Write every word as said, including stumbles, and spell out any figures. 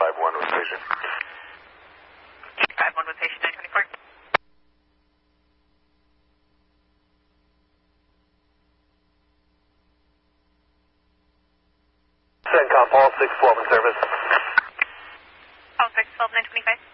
five one with patient. five one with patient nine twenty-four. CENTCOM, Paul six twelve in service. Paul six twelve, nine twenty-five.